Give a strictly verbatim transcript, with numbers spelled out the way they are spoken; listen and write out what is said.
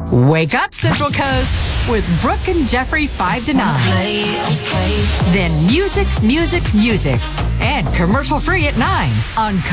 Wake up, Central Coast, with Brooke and Jeffrey five to nine. Play, okay. Then music, music, music. And commercial free at nine on